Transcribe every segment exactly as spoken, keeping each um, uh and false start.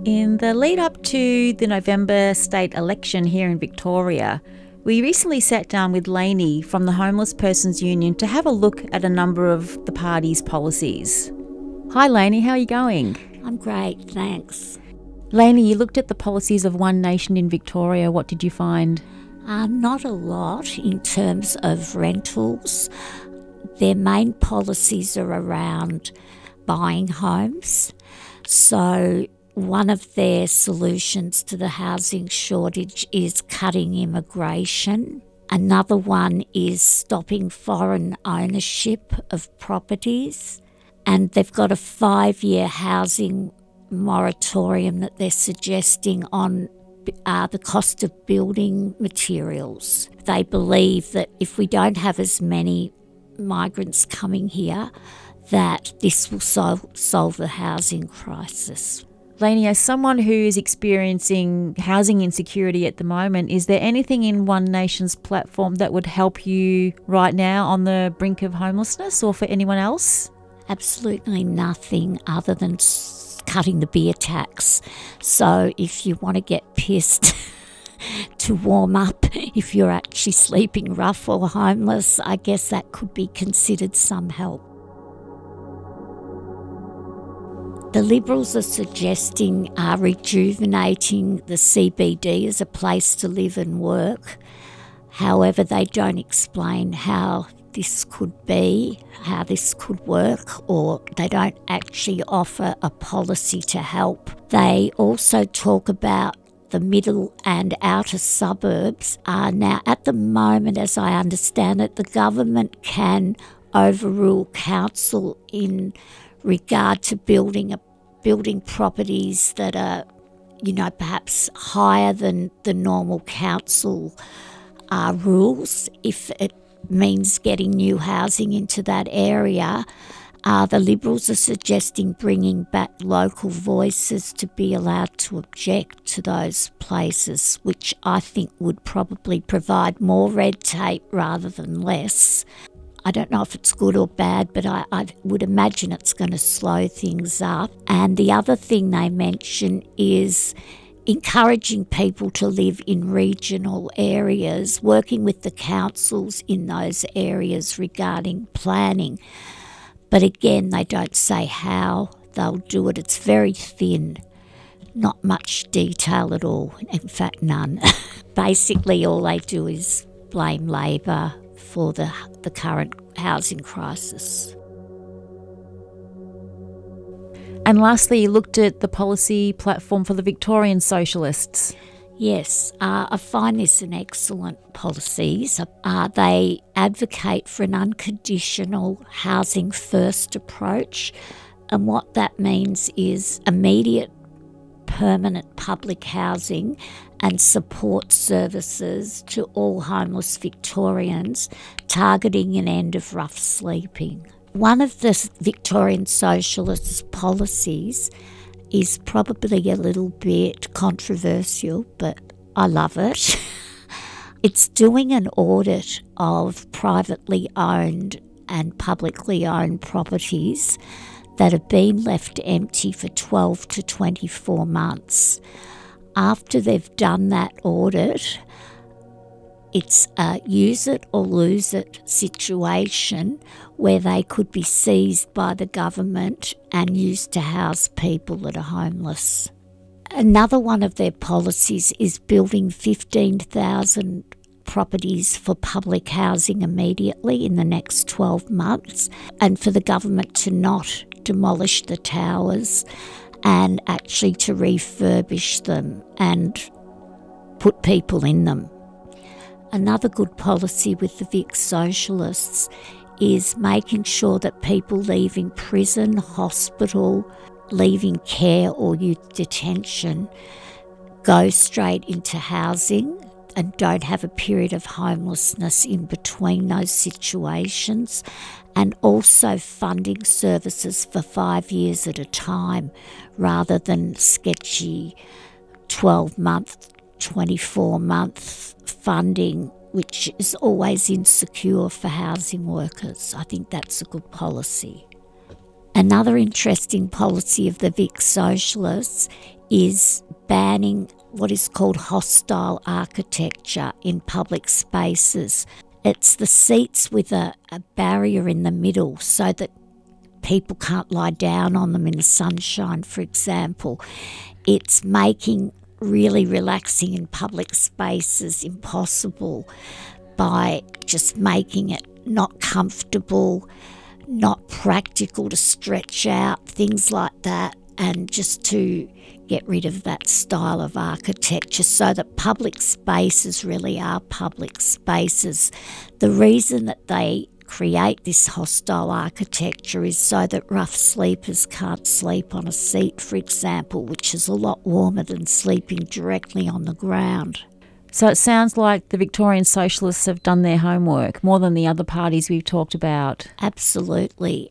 In the lead up to the November state election here in Victoria, we recently sat down with Lainey from the Homeless Persons Union to have a look at a number of the party's policies. Hi Lainey, how are you going? I'm great, thanks. Lainey, you looked at the policies of One Nation in Victoria. What did you find? Uh, not a lot in terms of rentals. Their main policies are around buying homes. So one of their solutions to the housing shortage is cutting immigration. Another one is stopping foreign ownership of properties. And they've got a five-year housing moratorium that they're suggesting on uh, the cost of building materials. They believe that if we don't have as many migrants coming here, that this will solve, solve the housing crisis. Lainey, as someone who is experiencing housing insecurity at the moment, is there anything in One Nation's platform that would help you right now on the brink of homelessness, or for anyone else? Absolutely nothing other than cutting the beer tax. So if you want to get pissed to warm up, if you're actually sleeping rough or homeless, I guess that could be considered some help. The Liberals are suggesting uh, rejuvenating the C B D as a place to live and work. However, they don't explain how this could be, how this could work, or they don't actually offer a policy to help. They also talk about the middle and outer suburbs. Uh, now, at the moment, as I understand it, the government can overrule council in regard to building a building properties that are, you know, perhaps higher than the normal council uh, rules. If it means getting new housing into that area, uh, the Liberals are suggesting bringing back local voices to be allowed to object to those places, which I think would probably provide more red tape rather than less. I don't know if it's good or bad, but I, I would imagine it's going to slow things up. And the other thing they mention is encouraging people to live in regional areas, working with the councils in those areas regarding planning. But again, they don't say how they'll do it. It's very thin, not much detail at all. In fact, none. Basically, all they do is blame Labor for the, the current housing crisis. And lastly, you looked at the policy platform for the Victorian Socialists. Yes, uh, I find this an excellent policy. Uh, they advocate for an unconditional housing first approach, and what that means is immediate permanent public housing and support services to all homeless Victorians, targeting an end of rough sleeping. One of the Victorian Socialists' policies is probably a little bit controversial, but I love it. It's doing an audit of privately owned and publicly owned properties that have been left empty for twelve to twenty-four months. After they've done that audit, it's a use it or lose it situation where they could be seized by the government and used to house people that are homeless. Another one of their policies is building fifteen thousand properties for public housing immediately in the next twelve months, and for the government to not demolish the towers and actually to refurbish them and put people in them. Another good policy with the Vic Socialists is making sure that people leaving prison, hospital, leaving care or youth detention go straight into housing and don't have a period of homelessness in between those situations, and also funding services for five years at a time rather than sketchy twelve-month, twenty-four-month funding, which is always insecure for housing workers. I think that's a good policy. Another interesting policy of the Vic Socialists is banning what is called hostile architecture in public spaces. It's the seats with a, a barrier in the middle so that people can't lie down on them in the sunshine, for example. It's making really relaxing in public spaces impossible by just making it not comfortable, not practical to stretch out, things like that, and just to get rid of that style of architecture so that public spaces really are public spaces. The reason that they create this hostile architecture is so that rough sleepers can't sleep on a seat, for example, which is a lot warmer than sleeping directly on the ground. So it sounds like the Victorian Socialists have done their homework, more than the other parties we've talked about. Absolutely.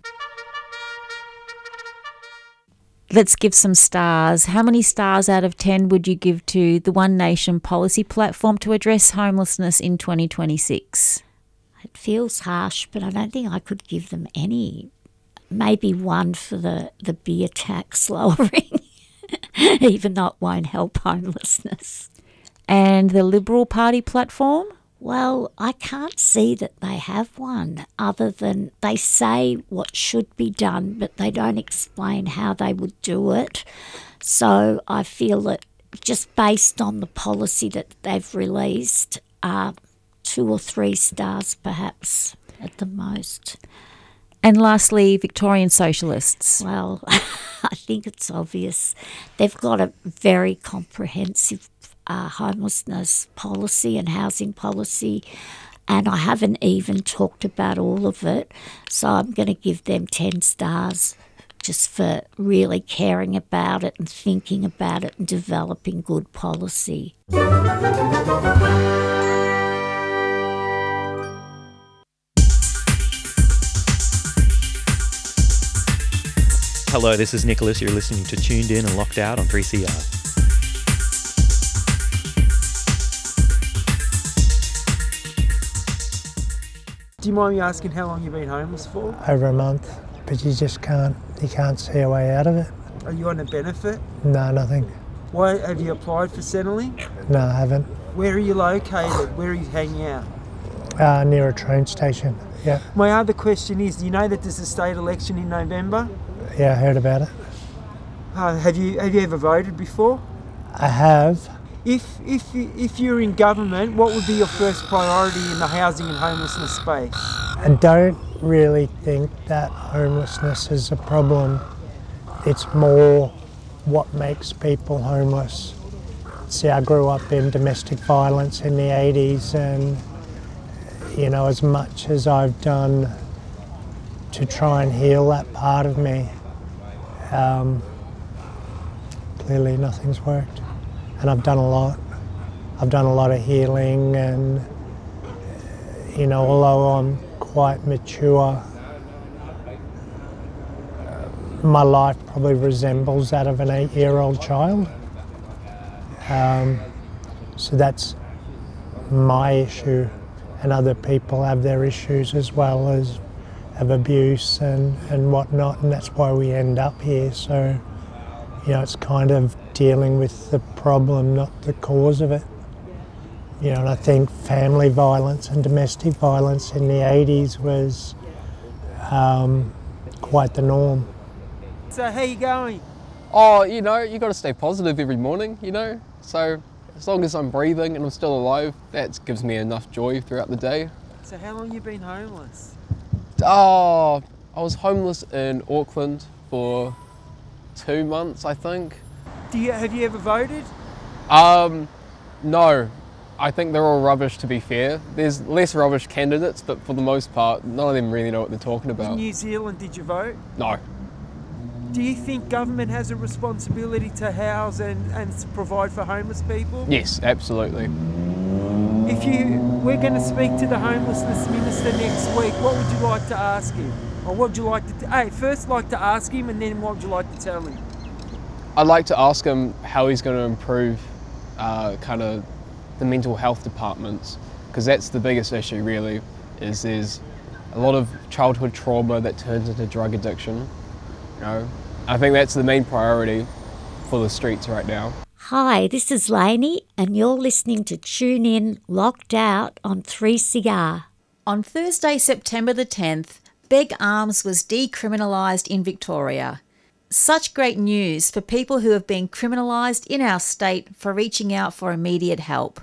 Let's give some stars. How many stars out of ten would you give to the One Nation policy platform to address homelessness in twenty twenty-six? It feels harsh, but I don't think I could give them any. Maybe one for the, the beer tax lowering, even though it won't help homelessness. And the Liberal Party platform? Well, I can't see that they have one, other than they say what should be done, but they don't explain how they would do it. So I feel that just based on the policy that they've released, uh, two or three stars perhaps at the most. And lastly, Victorian Socialists. Well, I think it's obvious. They've got a very comprehensive uh, homelessness policy and housing policy, and I haven't even talked about all of it, so I'm going to give them ten stars just for really caring about it and thinking about it and developing good policy. Hello, this is Nicholas. You're listening to Tuned In and Locked Out on three C R. Do you mind me asking how long you've been homeless for? Over a month, but you just can't, you can't see a way out of it. Are you on a benefit? No, nothing. Why have you applied for Centrelink? No, I haven't. Where are you located? Where are you hanging out? Uh, near a train station, yeah. My other question is, do you know that there's a state election in November? Yeah, I heard about it. Uh, have you have you ever voted before? I have. If if you- if you're in government, what would be your first priority in the housing and homelessness space? I don't really think that homelessness is a problem. It's more what makes people homeless. See, I grew up in domestic violence in the eighties, and you know, as much as I've done to try and heal that part of me, um, clearly nothing's worked. And I've done a lot. I've done a lot of healing, and you know, although I'm quite mature, my life probably resembles that of an eight-year-old child. Um, so that's my issue, and other people have their issues as well, as of abuse and, and whatnot, and that's why we end up here. So, you know, it's kind of dealing with the problem, not the cause of it. You know, and I think family violence and domestic violence in the eighties was um, quite the norm. So how you going? Oh, you know, you got to stay positive every morning, you know. So as long as I'm breathing and I'm still alive, that gives me enough joy throughout the day. So how long you been homeless? Oh, I was homeless in Auckland for two months, I think. Do you have you ever voted? Um, no, I think they're all rubbish, to be fair. There's less rubbish candidates, but for the most part, none of them really know what they're talking In about. New Zealand, did you vote? No. Do you think government has a responsibility to house and, and provide for homeless people? Yes, absolutely. If you, we're going to speak to the homelessness minister next week, what would you like to ask him? Or what would you like to, hey, first like to ask him, and then what would you like to tell him? I'd like to ask him how he's going to improve uh, kind of the mental health departments, because that's the biggest issue really, is there's a lot of childhood trauma that turns into drug addiction. You know, I think that's the main priority for the streets right now. Hi, this is Lainey, and you're listening to Tune In Locked Out on three C R. On Thursday, September the tenth, Beg Arms was decriminalised in Victoria. Such great news for people who have been criminalised in our state for reaching out for immediate help.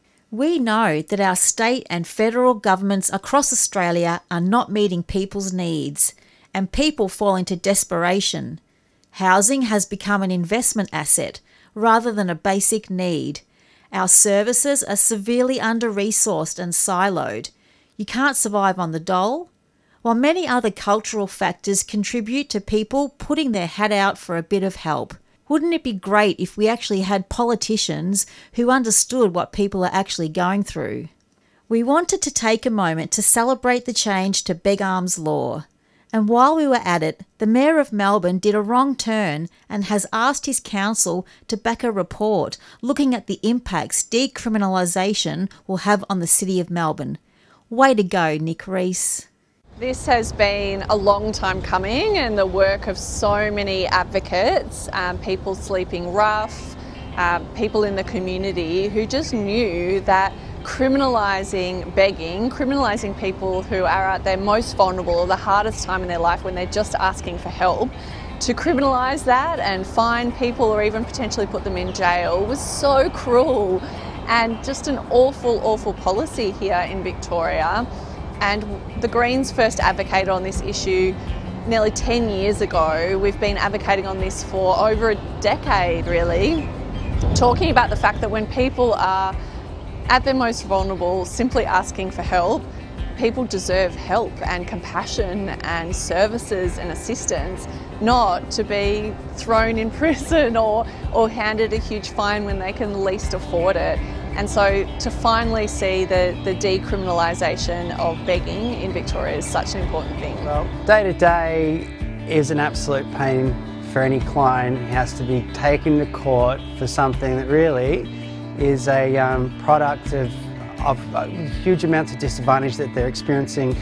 We know that our state and federal governments across Australia are not meeting people's needs, and people fall into desperation. Housing has become an investment asset rather than a basic need. Our services are severely under-resourced and siloed. You can't survive on the dole, while many other cultural factors contribute to people putting their hat out for a bit of help. Wouldn't it be great if we actually had politicians who understood what people are actually going through? We wanted to take a moment to celebrate the change to Beg Arms law. And while we were at it, the Mayor of Melbourne did a wrong turn and has asked his council to back a report looking at the impacts decriminalisation will have on the City of Melbourne. Way to go, Nick Rees. This has been a long time coming, and the work of so many advocates, um, people sleeping rough, um, people in the community who just knew that criminalising begging, criminalising people who are at their most vulnerable or the hardest time in their life when they're just asking for help, to criminalise that and fine people or even potentially put them in jail was so cruel, and just an awful, awful policy here in Victoria. And the Greens first advocated on this issue nearly ten years ago. We've been advocating on this for over a decade, really, talking about the fact that when people are at their most vulnerable, simply asking for help, people deserve help and compassion and services and assistance, not to be thrown in prison or, or handed a huge fine when they can least afford it. And so to finally see the, the decriminalisation of begging in Victoria is such an important thing. Well, day to day is an absolute pain for any client who has to be taken to court for something that really is a um, product of, of uh, huge amounts of disadvantage that they're experiencing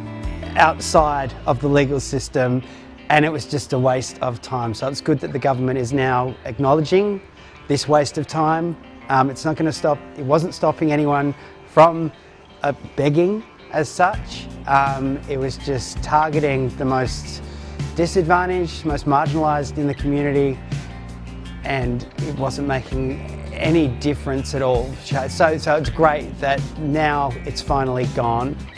outside of the legal system, and it was just a waste of time. So it's good that the government is now acknowledging this waste of time. Um, it's not going to stop, it wasn't stopping anyone from uh, begging as such. Um, it was just targeting the most disadvantaged, most marginalised in the community, and it wasn't making any difference at all. So, so it's great that now it's finally gone.